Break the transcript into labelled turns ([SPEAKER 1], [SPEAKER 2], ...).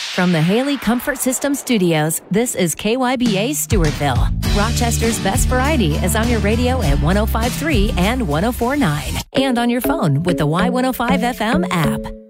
[SPEAKER 1] From the Haley Comfort System Studios, this is KYBA Stewartville. Rochester's best variety is on your radio at 105.3 and 104.9, and on your phone with the Y105 FM app.